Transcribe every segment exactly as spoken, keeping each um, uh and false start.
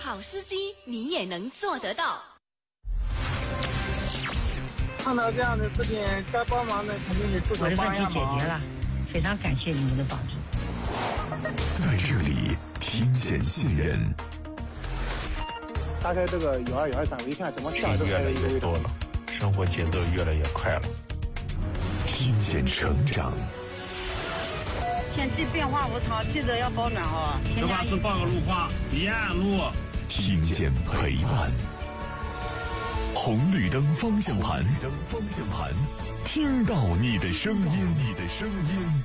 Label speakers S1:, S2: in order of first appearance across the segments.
S1: 好司机你也能做得到。
S2: 碰到这样的事情，该帮忙的肯定得出手帮一下忙。
S3: 我的问题解决了，非常感谢你们的帮助。
S4: 在这里听险信任。
S2: 大概这个有二有二三，我一看怎么上都
S5: 越来越多了，生活节奏越来越快了。
S4: 听见成长。
S3: 天气变化无常，记得要保暖哦。
S6: 这把是报个路况，沿路。
S4: 听见陪伴。红绿灯方向盘，红绿灯方向盘，听到你的声音，你的声音。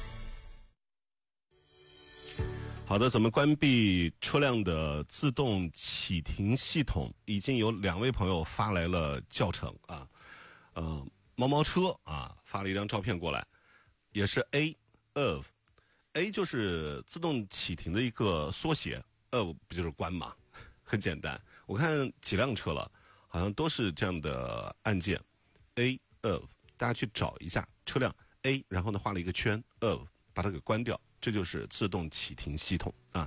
S7: 好的，咱们关闭车辆的自动启停系统，已经有两位朋友发来了教程啊，呃，猫猫车啊发了一张照片过来，也是 A of，A 就是自动启停的一个缩写 ，of 不就是关嘛，很简单。我看几辆车了。好像都是这样的按键 ，A of， 大家去找一下车辆 A， 然后呢画了一个圈 of， 把它给关掉，这就是自动启停系统啊。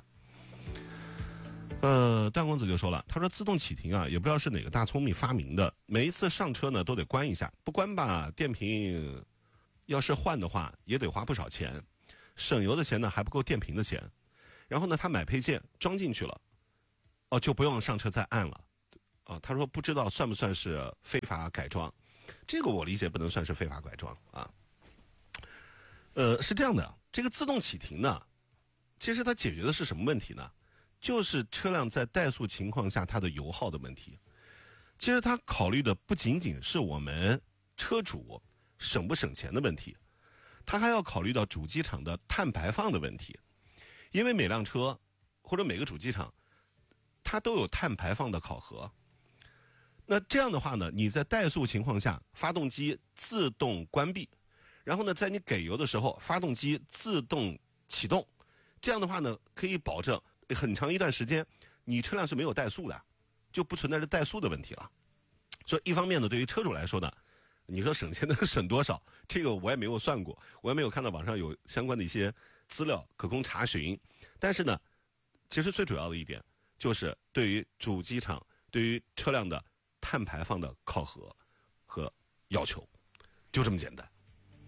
S7: 呃，段公子就说了，他说自动启停啊，也不知道是哪个大聪明发明的，每一次上车呢都得关一下，不关吧，电瓶要是换的话也得花不少钱，省油的钱呢还不够电瓶的钱，然后呢他买配件装进去了，哦就不用上车再按了。啊，他说不知道算不算是非法改装，这个我理解不能算是非法改装啊。呃，是这样的，这个自动启停呢，其实它解决的是什么问题呢？就是车辆在怠速情况下它的油耗的问题。其实它考虑的不仅仅是我们车主省不省钱的问题，它还要考虑到主机厂的碳排放的问题，因为每辆车或者每个主机厂，它都有碳排放的考核。那这样的话呢，你在怠速情况下，发动机自动关闭，然后呢，在你给油的时候，发动机自动启动，这样的话呢，可以保证很长一段时间，你车辆是没有怠速的，就不存在着怠速的问题了。所以一方面呢，对于车主来说呢，你说省钱能省多少？这个我也没有算过，我也没有看到网上有相关的一些资料可供查询。但是呢，其实最主要的一点就是对于主机厂对于车辆的碳排放的考核和要求，就这么简单。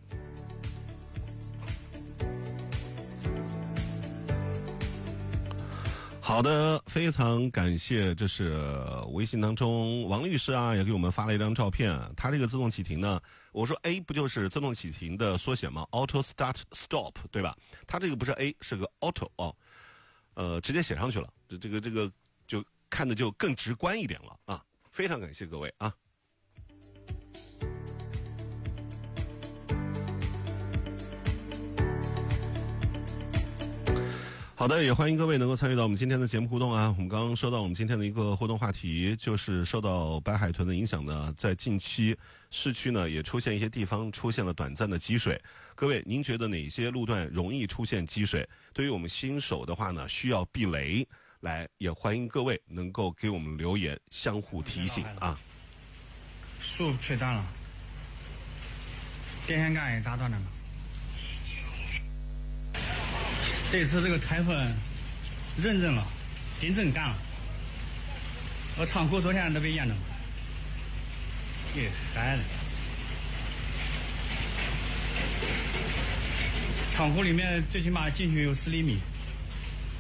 S7: 好的，非常感谢，这是微信当中王律师啊，也给我们发了一张照片。他这个自动启停呢，我说 A 不就是自动启停的缩写吗 ？Auto Start Stop， 对吧？他这个不是 A， 是个 Auto 哦，呃，直接写上去了，这这个这个就看的就更直观一点了啊。非常感谢各位啊！好的，也欢迎各位能够参与到我们今天的节目互动啊！我们刚刚说到我们今天的一个互动话题，就是受到白海豚的影响呢，在近期市区呢也出现一些地方出现了短暂的积水。各位，您觉得哪些路段容易出现积水？对于我们新手的话呢，需要避雷。来，也欢迎各位能够给我们留言，相互提醒啊。
S6: 树吹断了，电线杆也扎断了。这次这个台风认真了，真正干了。我仓库昨天都被淹着了，给害了。仓库里面最起码进去有十厘米。